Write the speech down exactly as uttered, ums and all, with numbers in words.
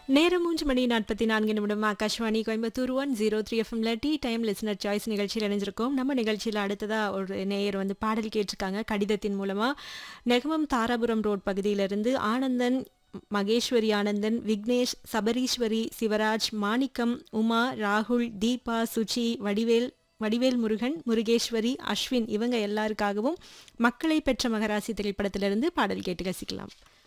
நேரம் மூன்று மணி நாற்பத்தி நான்கு நிமிடம் Akashvani Coimbatore one zero three எஃப்எம்ல டீ டைம் லிசனர் சாய்ஸ் நிகழ்ச்சியில் இணைஞ்சிருக்கோம். நம்ம நிகழ்ச்சியில் அடுத்ததா ஒரு நேயர் வந்து பாடல் கேட்டிருக்காங்க கடிதத்தின் மூலமா. நெகமம் தாராபுரம் ரோட் பகுதியிலிருந்து ஆனந்தன், மகேஸ்வரி ஆனந்தன், விக்னேஷ், சபரீஸ்வரி, சிவராஜ், மாணிக்கம், உமா, ராகுல், தீபா, சுச்சி, வடிவேல் வடிவேல் முருகன், முருகேஸ்வரி, அஸ்வின் இவங்க எல்லாருக்காகவும் மக்களை பெற்ற மகராசி திரைப்படத்திலிருந்து பாடல் கேட்டு ரசிக்கலாம்.